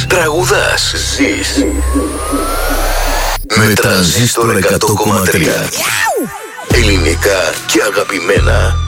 Τραγουδάς. Ζεις. Με Τρανζίστορ 100,3. Ελληνικά και αγαπημένα.